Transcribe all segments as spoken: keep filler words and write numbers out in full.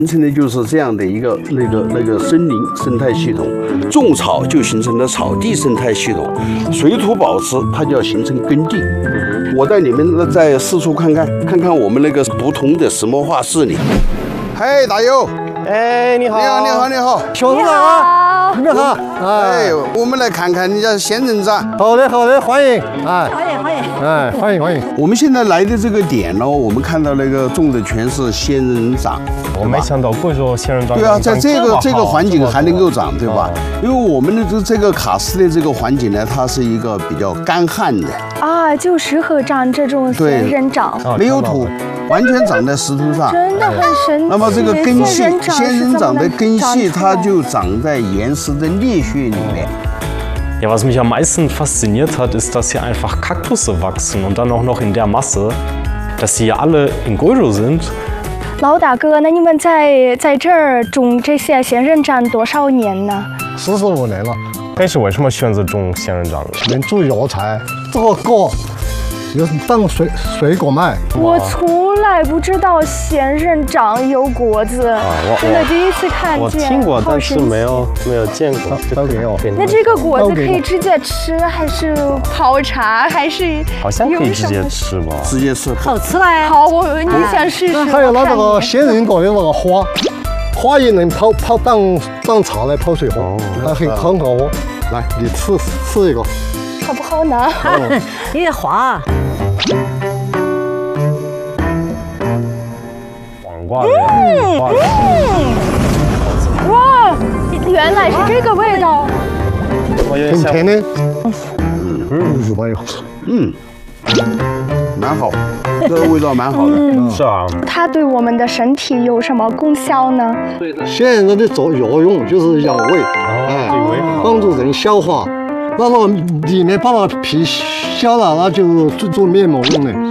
形成的就是这样的一个那个那个森林生态系统，种草就形成了草地生态系统，水土保持它就要形成耕地。我带你们在四处看看，看看我们那个不同的石墨化治理。嗨，大友， 哎，你好， 你好，你好，你好， 小组长啊，你们好， 哎，我们来看看你家仙人掌。 好的，好的，欢迎，哎， 欢迎欢迎， 哎，欢迎欢迎。 我们现在来的这个点呢，我们看到那个种的全是仙人掌。 我没想到贵州仙人掌。 对啊，在这个这个环境还能够长，对吧？因为我们的这这个喀斯的这个环境呢，它是一个比较干旱的啊，就适合长这种仙人掌， 没有土，完全长在石头上， 真的很神奇。 那么这个根系，仙人掌的根系，它就就长在岩石的裂穴里面。 Ja, was mich am meisten fasziniert hat, ist, dass hier einfach Kaktusse wachsen und dann auch noch in der Masse, dass sie ja alle in Guizhou sind. 老大哥，那你们在在这儿种这些仙人掌多少年呢？ 四十五年了。 但是为什么选择种仙人掌？ 能做药材，这个果有当水水果卖。 我从来不知道仙人掌有果子，真的第一次看见。 我听过，但是没有没有见过。 都给我。 那这个果子可以直接吃，还是泡茶，还是？ 好像可以直接吃吧。 直接吃。 好吃嘞！好，我你想试试？ 还有那这个仙人果的那个花。 花也能泡泡当当茶来泡水喝，它很很好喝。来，你吃吃一个， 好不好呢？ 你得滑。 黄瓜的，黄瓜。 哇，原来是这个味道。 很甜的。嗯嗯，有没有？嗯。 蛮好，这个味道蛮好的。 嗯、 是啊。 它对我们的身体有什么功效呢？ 仙人掌的作药用就是养胃，哎，帮助人消化。那么里面把那皮削了，那就做做面膜用的。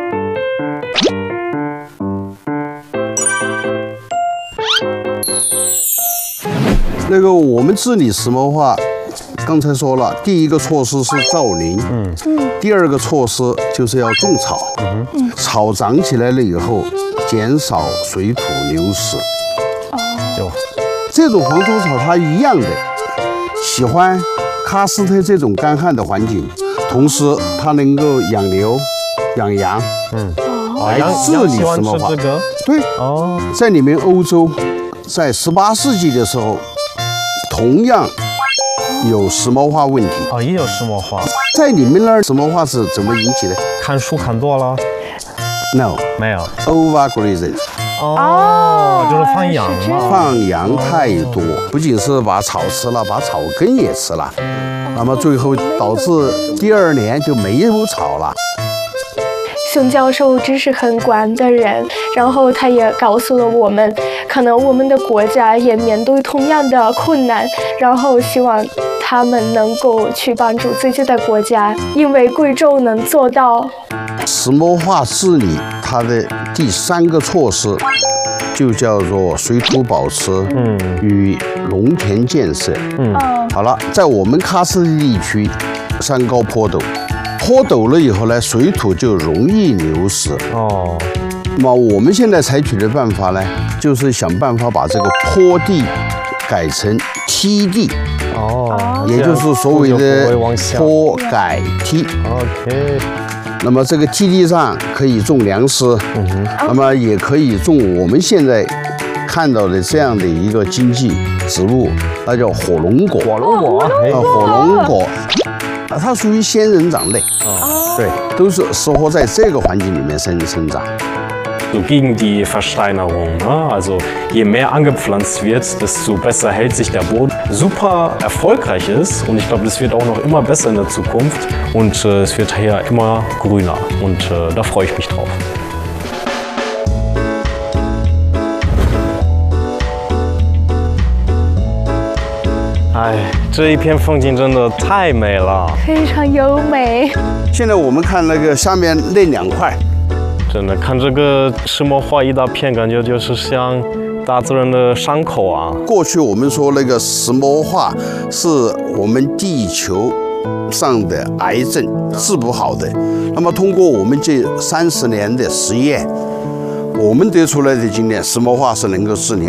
那个我们治理石墨化。 刚才说了，第一个措施是造林，嗯，第二个措施就是要种草，嗯，草长起来了以后，减少水土流失。哦，这种黄土草它一样的，喜欢喀斯特这种干旱的环境，同时它能够养牛、养羊，嗯，来治理石墨化。对，哦，在你们欧洲，在十八世纪的时候，同样。 有石墨化问题哦，也有石墨化。 在你们那儿，石墨化是怎么引起的？ 看树看多了 ？No， 没有。 Overgrazing。 哦，就是放羊嘛。 放羊太多，不仅是把草吃了，把草根也吃了，那么最后导致第二年就没有草了。 熊教授知识很广的人，然后他也告诉了我们，可能我们的国家也面对同样的困难，然后希望他们能够去帮助自己的国家，因为贵州能做到。 石墨化治理它的第三个措施就叫做水土保持，嗯，与农田建设，嗯，好了，在我们喀斯特地区，山高坡陡。 坡陡了以后呢，水土就容易流失。哦，那么我们现在采取的办法呢，就是想办法把这个坡地改成梯地。哦，也就是所谓的坡改梯。OK。那么这个梯地上可以种粮食，嗯哼，那么也可以种我们现在看到的这样的一个经济植物，那叫火龙果。火龙果，啊，火龙果。 啊，它属于仙人掌类，哦，对，都是适合在这个环境里面生生长。 So gegen die Versteinerung, ne? Also je mehr angepflanzt wird, desto besser hält sich der Boden. Super erfolgreich ist und ich glaube, das wird auch noch immer besser in der Zukunft und äh, es wird hier immer grüner und äh, da freue ich mich drauf. 哎，这一片风景真的太美了， 非常优美。 现在我们看那个下面那两块， 真的看这个石墨化一大片，感觉就是像大自然的伤口啊。 过去我们说那个石墨化是我们地球上的癌症治不好的，那么通过我们这三十年的实验。 我们得出来的经验，石墨化是能够治你